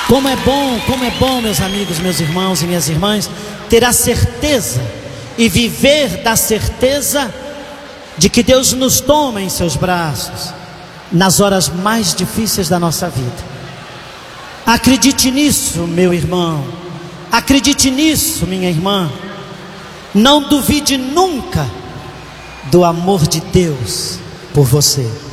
Como é bom, meus amigos, meus irmãos e minhas irmãs, ter a certeza e viver da certeza de que Deus nos toma em seus braços nas horas mais difíceis da nossa vida. Acredite nisso, meu irmão. Acredite nisso, minha irmã. Não duvide nunca do amor de Deus por você.